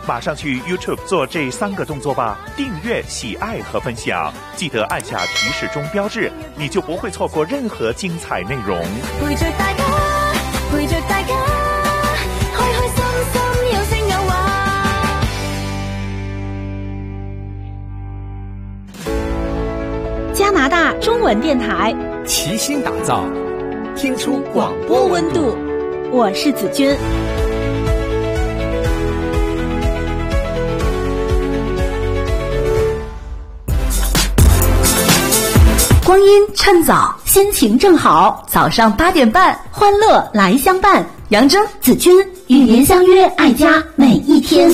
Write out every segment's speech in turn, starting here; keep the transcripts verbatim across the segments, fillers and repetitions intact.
马上去 YouTube 做这三个动作吧：订阅、喜爱和分享。记得按下提示钟标志，你就不会错过任何精彩内容。 陪着大家，陪着大家，開開心心有聲有話。 加拿大中文電台齊心打造，聽出廣播溫度。 我是子君。光阴趁早，心情正好，早上八点半，欢乐来相伴。杨铮、子君与您相约爱家每一天。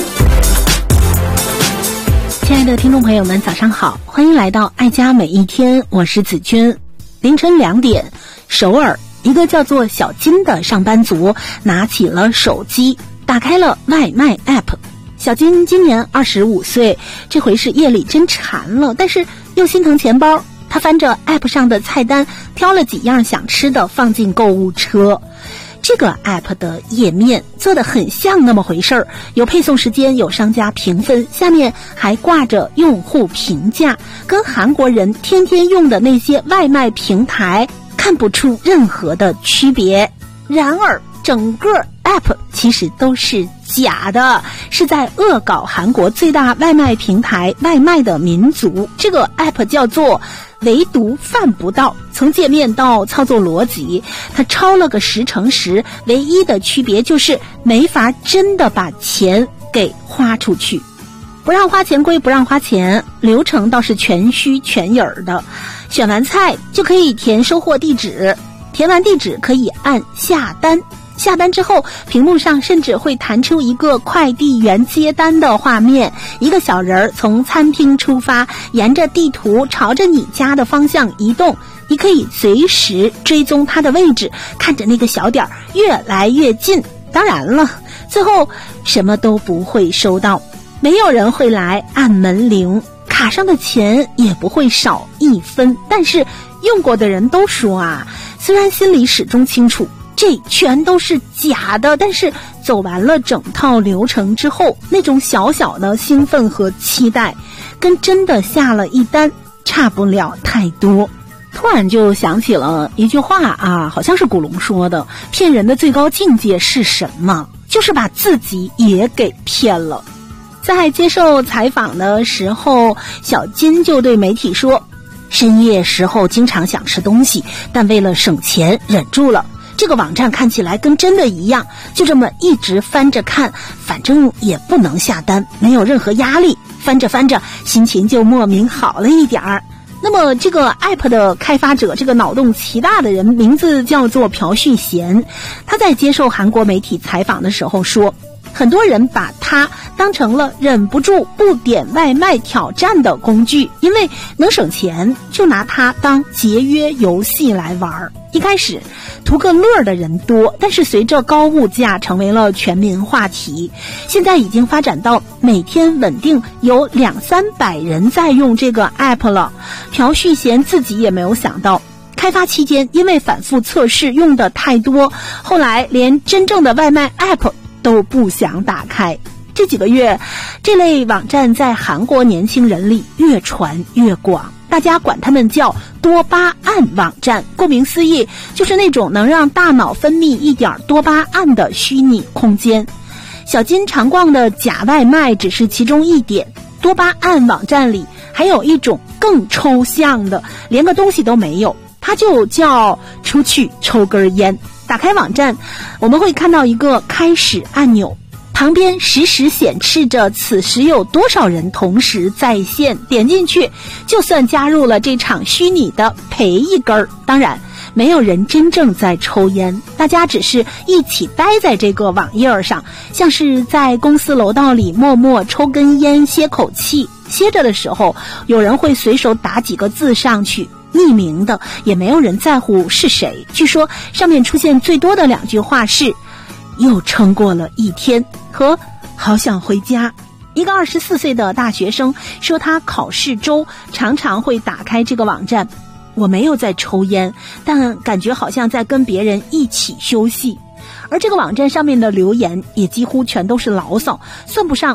亲爱的听众朋友们，早上好，欢迎来到爱家每一天，我是子君。凌晨两点，首尔一个叫做小金的上班族拿起了手机，打开了外卖 app。 小金今年二十五岁，这回是夜里真馋了，但是又心疼钱包，他翻着 app 上的菜单，挑了几样想吃的放进购物车。这个 app 的页面做得很像那么回事儿，有配送时间，有商家评分，下面还挂着用户评价，跟韩国人天天用的那些外卖平台看不出任何的区别。然而整个 app 其实都是假的，是在恶搞韩国最大外卖平台外卖的民族。这个 app 叫做唯独饭不到，从界面到操作逻辑，它超了个十乘十，唯一的区别就是没法真的把钱给花出去。不让花钱归不让花钱，流程倒是全虚全影儿的。选完菜就可以填收货地址，填完地址可以按下单，下单之后屏幕上甚至会弹出一个快递员接单的画面，一个小人儿从餐厅出发，沿着地图朝着你家的方向移动，你可以随时追踪它的位置，看着那个小点儿越来越近。当然了，最后什么都不会收到，没有人会来按门铃，卡上的钱也不会少一分。但是用过的人都说啊，虽然心里始终清楚这全都是假的，但是走完了整套流程之后，那种小小的兴奋和期待跟真的下了一单差不了太多。突然就想起了一句话啊，好像是古龙说的，骗人的最高境界是什么？就是把自己也给骗了。在接受采访的时候，小金就对媒体说，深夜时候经常想吃东西，但为了省钱忍住了。这个网站看起来跟真的一样，就这么一直翻着看，反正也不能下单，没有任何压力，翻着翻着心情就莫名好了一点儿。那么这个 app 的开发者，这个脑洞奇大的人名字叫做朴旭贤，他在接受韩国媒体采访的时候说，很多人把它当成了忍不住不点外卖挑战的工具，因为能省钱，就拿它当节约游戏来玩。一开始图个乐的人多，但是随着高物价成为了全民话题，现在已经发展到每天稳定有两三百人在用这个 app 了。朴旭贤自己也没有想到，开发期间因为反复测试用的太多，后来连真正的外卖 app都不想打开。这几个月，这类网站在韩国年轻人里越传越广，大家管他们叫多巴胺网站。顾名思义，就是那种能让大脑分泌一点多巴胺的虚拟空间。小金常逛的假外卖只是其中一点，多巴胺网站里还有一种更抽象的，连个东西都没有，它就叫出去抽根烟。打开网站，我们会看到一个开始按钮，旁边实时显示着此时有多少人同时在线，点进去就算加入了这场虚拟的赔一根儿。当然没有人真正在抽烟，大家只是一起待在这个网页上，像是在公司楼道里默默抽根烟歇口气，歇着的时候有人会随手打几个字上去，匿名的，也没有人在乎是谁。据说上面出现最多的两句话是又撑过了一天和好想回家。一个二十四岁的大学生说，他考试周常常会打开这个网站，我没有在抽烟，但感觉好像在跟别人一起休息。而这个网站上面的留言也几乎全都是牢骚，算不上